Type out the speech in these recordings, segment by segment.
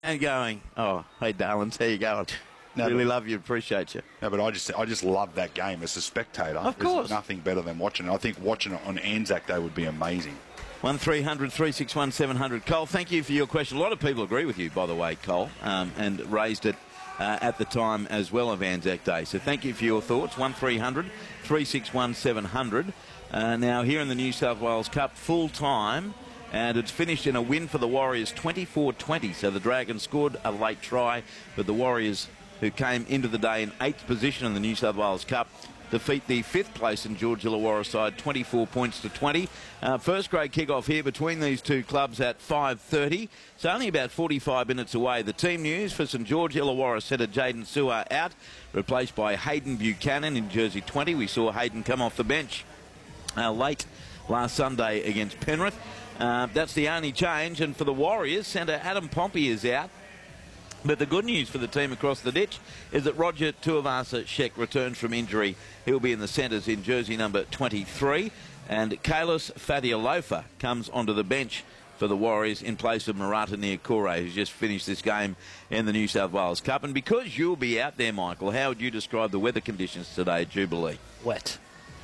And going, oh, hey, darlings, how you going? No, really love you, appreciate you. No, but I just love that game as a spectator. Of course. There's nothing better than watching it. I think watching it on Anzac Day would be amazing. 1300 361 700. Cole, thank you for your question. A lot of people agree with you, by the way, Cole, and raised it at the time as well of Anzac Day. So thank you for your thoughts. 1300 361 700. Now, here in the New South Wales Cup, full time. And it's finished in a win for the Warriors, 24-20. So the Dragons scored a late try, but the Warriors, who came into the day in 8th position in the New South Wales Cup, defeat the 5th place in George Illawarra side, 24 points to 20. First grade kick-off here between these two clubs at 5:30. It's only about 45 minutes away. The team news for St George Illawarra setter Jaden Sewer out, replaced by Hayden Buchanan in jersey 20. We saw Hayden come off the bench late last Sunday against Penrith. That's the only change. And for the Warriors, centre Adam Pompey is out. But the good news for the team across the ditch is that Roger Tuivasa-Sheck returns from injury. He'll be in the centres in jersey number 23. And Kalis Fadialofa comes onto the bench for the Warriors in place of Murata Niokore, who's just finished this game in the New South Wales Cup. And because you'll be out there, Michael, how would you describe the weather conditions today at Jubilee? Wet.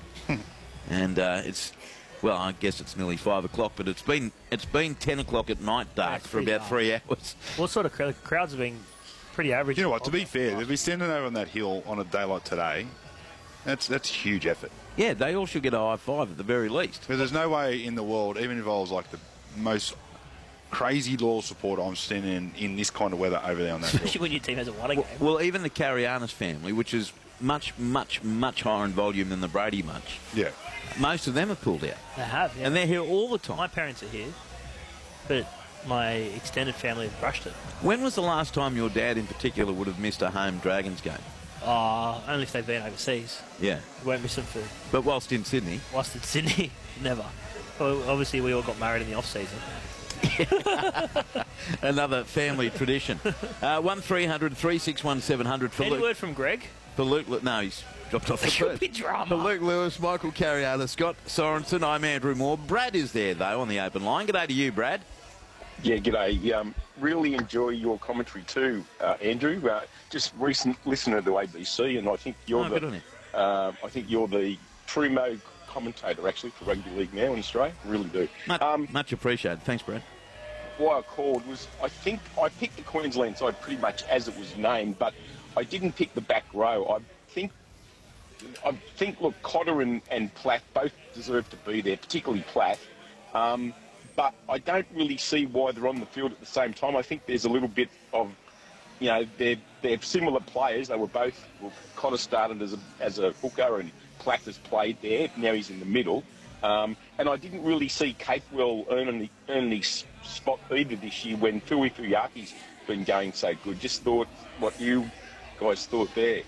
And it's... Well, I guess it's nearly 5 o'clock, but it's been 10 o'clock at night dark for about 3 hours. What sort of crowds have been pretty average? You know what, to be fair, they'll be standing over on that hill on a day like today. That's huge effort. Yeah, they all should get a high five at the very least. But there's no way in the world, even if I was like the most crazy loyal supporter, I'm standing in this kind of weather over there on that hill. Especially when your team hasn't won a game. Well, even the Carianis family, which is much, much, much higher in volume than the Brady Bunch. Yeah. Most of them have pulled out. They have, yeah. And they're here all the time. My parents are here, but my extended family have brushed it. When was the last time your dad in particular would have missed a home Dragons game? Only if they've been overseas. Yeah. You won't miss them for... But whilst in Sydney? Whilst in Sydney, never. Well, obviously, we all got married in the off-season. Another family tradition. 1300 361 700 for Any Luke. word from Greg? For Luke... No, he's dropped off the There first. should be drama. For Luke Lewis, Michael Carianis, Scott Sorensen, I'm Andrew Moore. Brad is there, though, on the open line. G'day to you, Brad. Yeah, g'day. Really enjoy your commentary too, Andrew. Just recent listener to ABC, and I think you're good on you. I think you're the primo commentator actually for rugby league now in Australia. Really do. Much appreciated. Thanks, Brad. Why I called was I think I picked the Queensland side pretty much as it was named, but I didn't pick the back row. I think look, Cotter and Platt both deserve to be there, particularly Platt. But I don't really see why they're on the field at the same time. I think there's a little bit of, you know, they're similar players. They were both, well, Cotter started as a hooker and Platt has played there. Now he's in the middle. And I didn't really see Capewell earn any spot either this year when Tui Fuyaki's been going so good. Just thought what you guys thought there.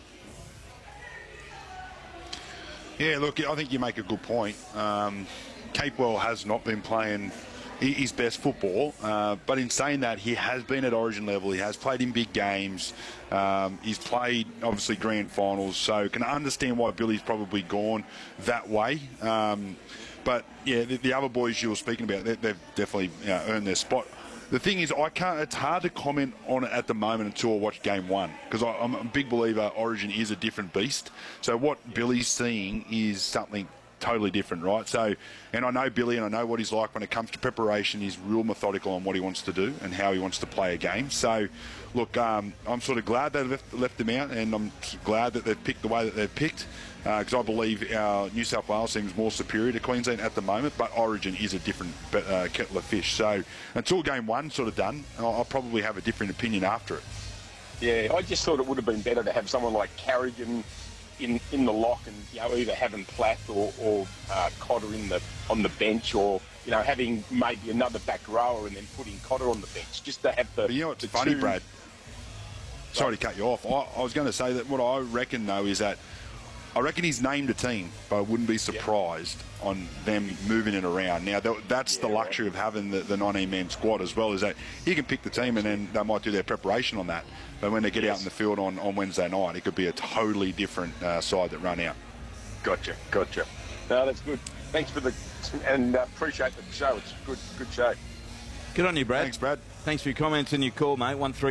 Yeah, look, I think you make a good point. Capewell has not been playing his best football, but in saying that, he has been at Origin level. He has played in big games. He's played, obviously, grand finals, so can understand why Billy's probably gone that way. But, yeah, the other boys you were speaking about, they've definitely earned their spot. The thing is, it's hard to comment on it at the moment until I watch game one, because I'm a big believer Origin is a different beast. So what Billy's seeing is something totally different, right? So, and I know Billy and I know what he's like when it comes to preparation. He's real methodical on what he wants to do and how he wants to play a game. So, look, I'm sort of glad they left him out, and I'm glad that they've picked the way that they've picked, because I believe our New South Wales team is more superior to Queensland at the moment, but Origin is a different kettle of fish. So until game one sort of done, I'll probably have a different opinion after it. Yeah, I just thought it would have been better to have someone like Carrigan in the lock, and either having Platt or Cotter on the bench, or having maybe another back rower and then putting Cotter on the bench, just to have the. But you know what's funny, Brad? Sorry to cut you off. I was going to say that what I reckon though is that I reckon he's named a team, but I wouldn't be surprised on them moving it around. Now, that's the luxury of having the 19-man squad as well, is that he can pick the team and then they might do their preparation on that. But when they get out in the field on Wednesday night, it could be a totally different side that run out. Gotcha. No, that's good. Thanks for and appreciate the show. It's a good show. Good on you, Brad. Thanks, Brad. Thanks for your comments and your call, mate. 1-3.